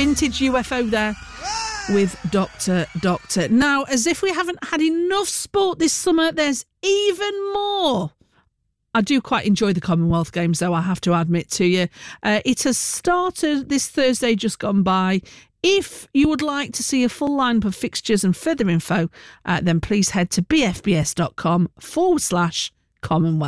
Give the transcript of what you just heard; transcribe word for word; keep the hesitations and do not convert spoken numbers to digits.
vintage U F O there with Doctor Doctor. Now, as if we haven't had enough sport this summer, there's even more. I do quite enjoy the Commonwealth Games, though, I have to admit to you. Uh, it has started this Thursday just gone by. If you would like to see a full lineup of fixtures and further info, uh, then please head to bfbs.com forward slash Commonwealth.